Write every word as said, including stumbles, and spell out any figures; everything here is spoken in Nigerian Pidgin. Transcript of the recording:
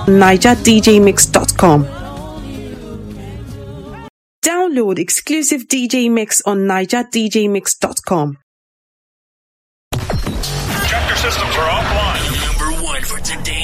niger d j mix dot com. Download exclusive D J mix on niger d j mix dot com. Check your systems are offline. Number one for today.